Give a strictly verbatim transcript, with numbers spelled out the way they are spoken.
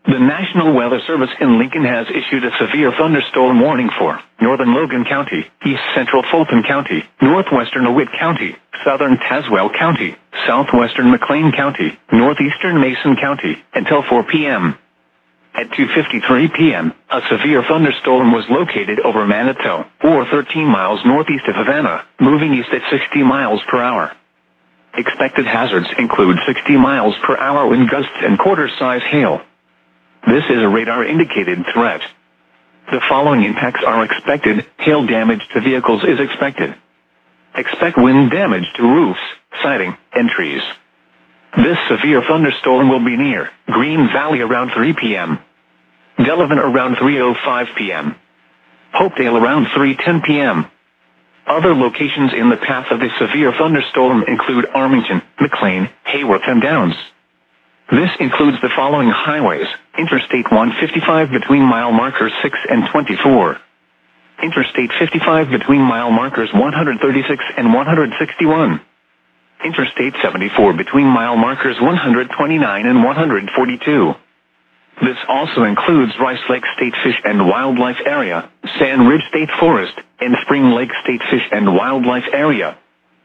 The National Weather Service in Lincoln has issued a severe thunderstorm warning for northern Logan County, east central Fulton County, northwestern DeWitt County, southern Tazewell County, southwestern McLean County, northeastern Mason County, until four p m At two fifty-three p m, a severe thunderstorm was located over Manitou, or thirteen miles northeast of Havana, moving east at sixty miles per hour. Expected hazards include sixty miles per hour wind gusts and quarter-size hail. This is a radar-indicated threat. The following impacts are expected. Hail damage to vehicles is expected. Expect wind damage to roofs, siding, and trees. This severe thunderstorm will be near Green Valley around three p m Delavan around three oh five p m Hopedale around three ten p m Other locations in the path of the severe thunderstorm include Armington, McLean, Hayworth, and Downs. This includes the following highways: Interstate one fifty-five between mile markers six and twenty-four. Interstate fifty-five between mile markers one thirty-six and one sixty-one. Interstate seventy-four between mile markers one twenty-nine and one forty-two. This also includes Rice Lake State Fish and Wildlife Area, Sand Ridge State Forest, and Spring Lake State Fish and Wildlife Area.